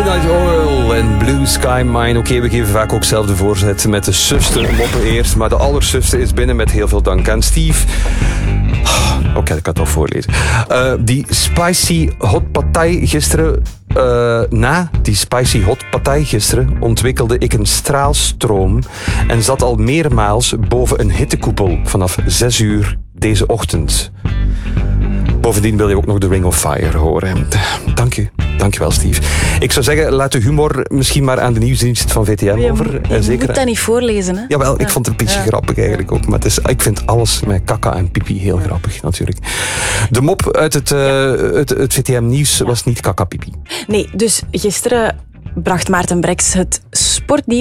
Midnight Oil en Blue Sky Mine. Oké, we geven vaak ook zelf de voorzet met de sufste moppen eerst. Maar de allersufste is binnen met heel veel dank aan Steve. Oké, ik kan het al voorlezen. Die spicy hot partij gisteren... na die spicy hot partij gisteren ontwikkelde ik een straalstroom en zat al meermaals boven een hittekoepel vanaf 6 uur deze ochtend. Bovendien wil je ook nog de Ring of Fire horen. Dank u. Dankjewel, Steve. Ik zou zeggen, laat de humor misschien maar aan de nieuwsdienst van VTM over. Je moet dat niet voorlezen, hè? Jawel, ik vond het een beetje grappig eigenlijk ook. Maar ik vind alles met kaka en pipi heel grappig, natuurlijk. De mop uit het VTM-nieuws was niet kaka-pipi. Nee, dus gisteren bracht Maarten Breks het sportnieuws